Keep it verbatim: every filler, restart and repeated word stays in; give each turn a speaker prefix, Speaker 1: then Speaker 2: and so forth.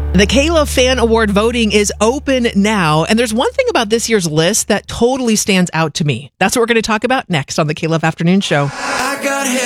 Speaker 1: The K-Love Fan Award voting is open now, and there's one thing about this year's list that totally stands out to me. That's what we're going to talk about next on the K-Love Afternoon Show.
Speaker 2: I got